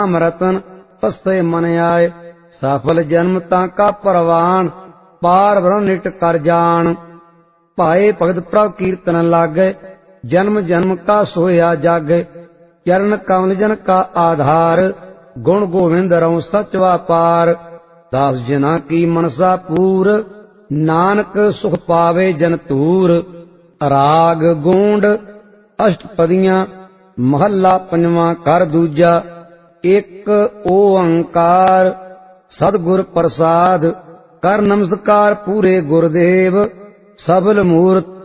राम रतन paste मन आए, सफल जन्म ताका परवान, पार ब्रह्म निट कर जान। पाए भगत प्रभ कीर्तन लागे, जन्म जन्म का सोया जागे। चरण कमल जन का आधार, गुण गोविंद रऊं सच वापार। दास जना की मनसा पूर, नानक सुख पावे जन तूर। राग गूंड अष्टपदियां, महला पंजवां कर दूजा। एक ओंकार सतगुर प्रसाद, कर नमस्कार पूरे गुरदेव। सबल मूरत